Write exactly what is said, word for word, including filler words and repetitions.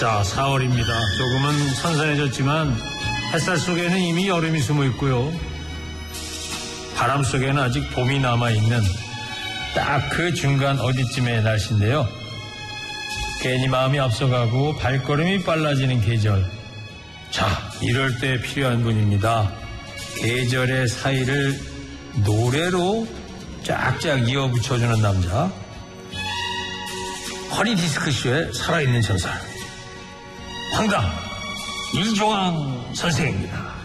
자, 사월입니다. 조금은 선선해졌지만 햇살 속에는 이미 여름이 숨어 있고요. 바람 속에는 아직 봄이 남아있는 딱 그 중간 어디쯤의 날씨인데요. 괜히 마음이 앞서가고 발걸음이 빨라지는 계절. 자, 이럴 때 필요한 분입니다. 계절의 사이를 노래로 쫙쫙 이어붙여주는 남자. 허니디스크쇼의 살아있는 전설 황당 이종황 선생입니다.